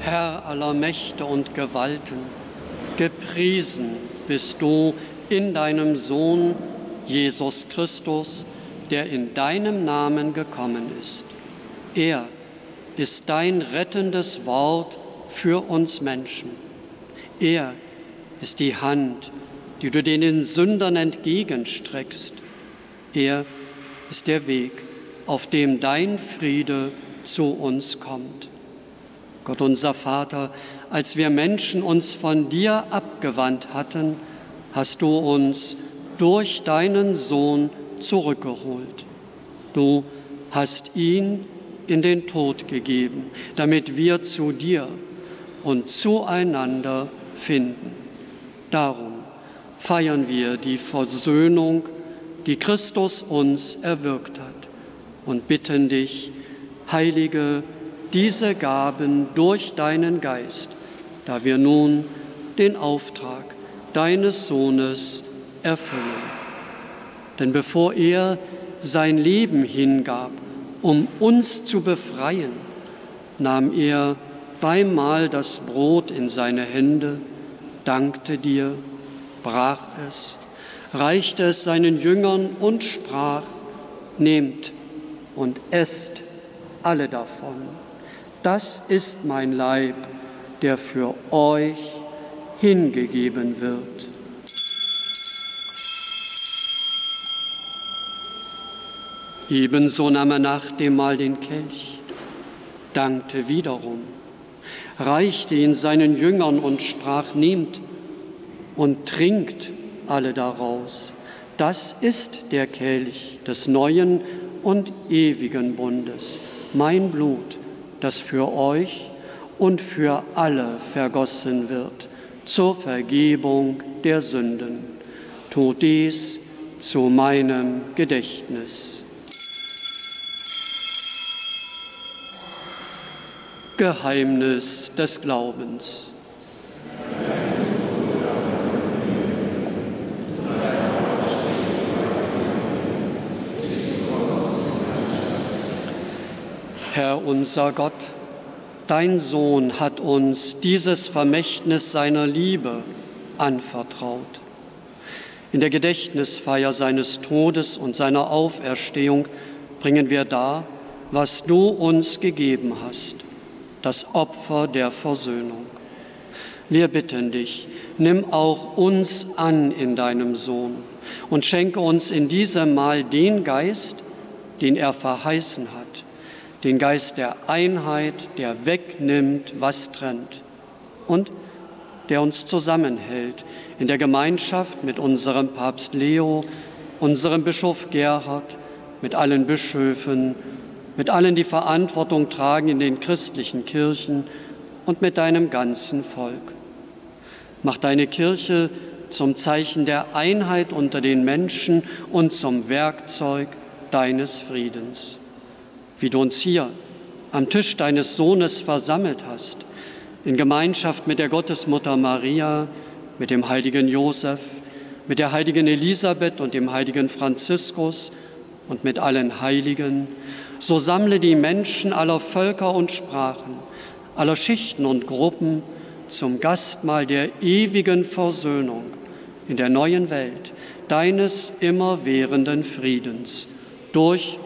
Herr aller Mächte und Gewalten, gepriesen bist du in deinem Sohn Jesus Christus, der in deinem Namen gekommen ist. Er ist dein rettendes Wort für uns Menschen. Er ist die Hand, die du den Sündern entgegenstreckst. Er ist der Weg, auf dem dein Friede zu uns kommt. Gott unser Vater, als wir Menschen uns von dir abgewandt hatten, hast du uns durch deinen Sohn zurückgeholt. Du hast ihn in den Tod gegeben, damit wir zu dir und zueinander finden. Darum feiern wir die Versöhnung, die Christus uns erwirkt hat, und bitten dich, heilige diese Gaben durch deinen Geist, da wir nun den Auftrag deines Sohnes erfüllen. Denn bevor er sein Leben hingab, um uns zu befreien, nahm er beim Mahl das Brot in seine Hände, dankte dir, brach es, reichte es seinen Jüngern und sprach: Nehmt und esst alle davon. Das ist mein Leib, der für euch hingegeben wird. Ebenso nahm er nach dem Mahl den Kelch, dankte wiederum, reichte ihn seinen Jüngern und sprach: Nehmt und trinkt alle daraus. Das ist der Kelch des neuen und ewigen Bundes, mein Blut, das für euch und für alle vergossen wird, zur Vergebung der Sünden. Tut dies zu meinem Gedächtnis. Geheimnis des Glaubens. Herr unser Gott, dein Sohn hat uns dieses Vermächtnis seiner Liebe anvertraut. In der Gedächtnisfeier seines Todes und seiner Auferstehung bringen wir dar, was du uns gegeben hast, das Opfer der Versöhnung. Wir bitten dich, nimm auch uns an in deinem Sohn und schenke uns in diesem Mahl den Geist, den er verheißen hat, den Geist der Einheit, der wegnimmt, was trennt, und der uns zusammenhält in der Gemeinschaft mit unserem Papst Leo, unserem Bischof Gerhard, mit allen Bischöfen, mit allen, die Verantwortung tragen in den christlichen Kirchen und mit deinem ganzen Volk. Mach deine Kirche zum Zeichen der Einheit unter den Menschen und zum Werkzeug deines Friedens. Wie du uns hier am Tisch deines Sohnes versammelt hast, in Gemeinschaft mit der Gottesmutter Maria, mit dem heiligen Josef, mit der heiligen Elisabeth und dem heiligen Franziskus und mit allen Heiligen, so sammle die Menschen aller Völker und Sprachen, aller Schichten und Gruppen zum Gastmahl der ewigen Versöhnung in der neuen Welt, deines immerwährenden Friedens, durch